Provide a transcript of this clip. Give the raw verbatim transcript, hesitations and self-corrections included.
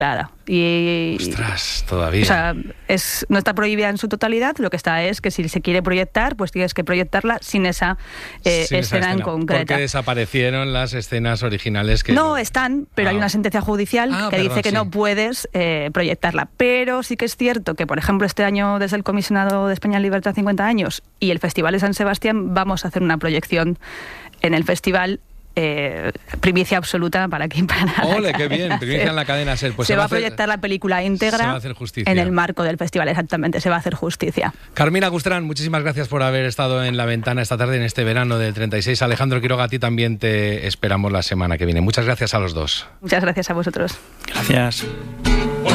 Claro. Y, Ostras, todavía. O sea, es, no está prohibida en su totalidad, lo que está es que si se quiere proyectar, pues tienes que proyectarla sin esa, eh, sin escena, esa escena en concreta. Porque desaparecieron las escenas originales que... No, no están, pero ah. hay una sentencia judicial ah, que perdón, dice que sí. no puedes eh, proyectarla. Pero sí que es cierto que, por ejemplo, este año desde el Comisionado de España en Libertad cincuenta años y el Festival de San Sebastián vamos a hacer una proyección en el festival. Eh, primicia absoluta para aquí para ¡Ole, qué bien! Primicia en la cadena SER. Pues se, se va a hacer, proyectar la película íntegra se va a hacer justicia. En el marco del festival, exactamente, se va a hacer justicia. Carmina Gustrán, muchísimas gracias por haber estado en La Ventana esta tarde en este verano del treinta y seis. Alejandro Quiroga, a ti también te esperamos la semana que viene. Muchas gracias a los dos. Muchas gracias a vosotros. Gracias.